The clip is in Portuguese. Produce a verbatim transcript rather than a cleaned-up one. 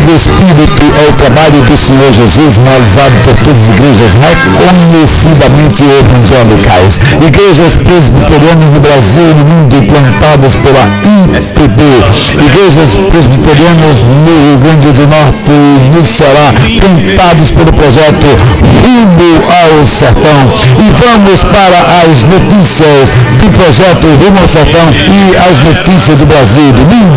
do Espírito é o trabalho do Senhor Jesus realizado por todas as igrejas reconhecidamente evangelicais, igrejas presbiterianas no Brasil e no mundo plantadas pela I P B, igrejas presbiterianas no Rio Grande do Norte e no Ceará, plantadas pelo projeto Rumo ao Sertão. E vamos para as notícias do projeto Rumo ao Sertão e as notícias do Brasil e do mundo.